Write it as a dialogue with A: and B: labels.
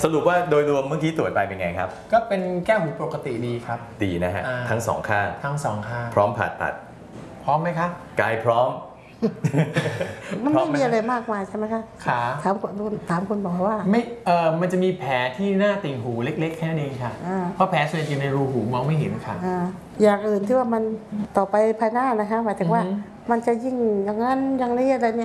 A: สรุปว่าโดยรวมเมื่อกี้ตรวจไปเป็นไงครับ
B: ก็เป็นแก้วหูปกติดีครับ
A: ดีนะฮะทั้งสองข้าง
B: ทั้งสองข้าง
A: พร้อมผ่าตัด
B: พร้อมไหมคะ
A: กายพร้อม
C: มันไม่มีอะไรมากมายใช่ไหมคะ
B: ขา
C: ถามคุณบอกว่า
B: ไม่มันจะมีแผลที่หน้าติ่งหูเล็กๆแค่นี้ค่ะเพราะแผลส่วนใหญ่อยู่ในรูหูมองไม่เห็นค่ะ
C: อย่างอื่นที่ว่ามันต่อไปภายหน้านะคะหมายถึงว่ามันจะยิ่งอย่างนั้นอย่างนี้อะไรเนี่ย